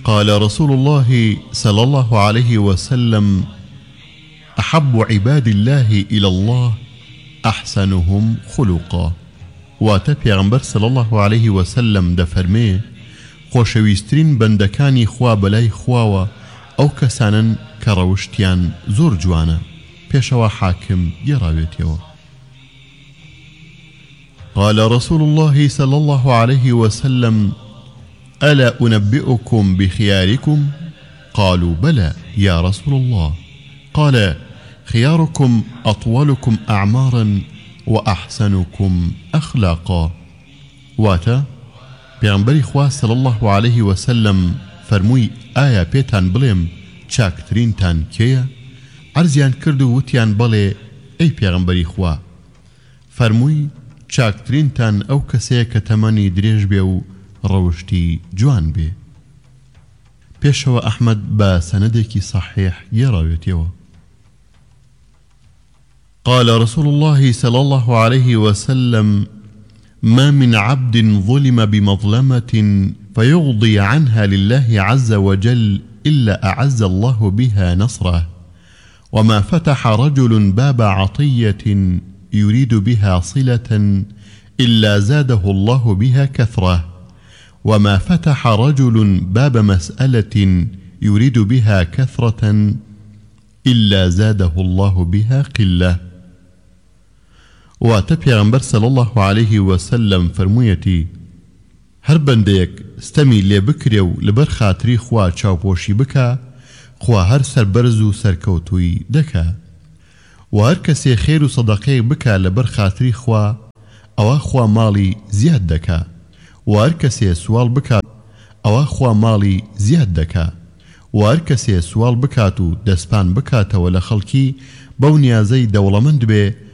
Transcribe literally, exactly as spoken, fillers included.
قال رسول الله صلى الله عليه وسلم أحب عباد الله إلى الله أحسنهم خلقا. واتە پێغەمبەر صلى الله عليه وسلم دەفەرمێ خۆشەویستترین بەندەکانی خوا بەلای خواوە ئەو کەسانن کە ڕەوشتیان زۆر جوانە. پێشەوە حاکم گێڕاوێتەوە. قال رسول الله صلى الله عليه وسلم ألا أنبئكم بخياركم؟ قالوا بلى يا رسول الله. قال خياركم أطولكم أعمارا وأحسنكم أخلاقا. واتا پیغمبری خوا صلی الله علیه وسلم فرمووی ئایا پێتان بڵێم چاکترینتان کێیە؟ عەرزیان کرد و وتیان بەڵێ ئەی پێغەمبەری خوا. فەرمووی چاکترینتان ئەو کەسەیە کە تەمەنی درێژ بێ و ڕەوشتی جوان بێ. پێشەوە ئەحمەد بە سەنەدێکی صحیح گێڕاوێتەوە. قال رسول الله صلى الله عليه وسلم ما من عبد ظلم بمظلمة فيغضي عنها لله عز وجل إلا أعز الله بها نصره، وما فتح رجل باب عطية يريد بها صلة إلا زاده الله بها كثرة، وما فتح رجل باب مسألة يريد بها كثرة إلا زاده الله بها قلة. واتە پێغەمبەر صلی الله عليه وسلم فەرموویەتی هەر بەندەیەک ستەمی لێ بکرێ و لەبەر خاتری خوا چاوپۆشی بکە، خوا هەر سەربەرز و سەرکەوتووی دەکا. و هەر کەسێ خێر و سەدەقەیەک بکە لەبەر خاتری خوا ئەوە خوا ماڵی زیاد دەکا. و هەر کەسێ سوال بکات ئەوە خوا ماڵی زیاد دەکا. و هەر کەسێ سوال بکات و دەستپان بکاتەوە لە خەڵکی بەو نیازەی دەوڵەمەند بێ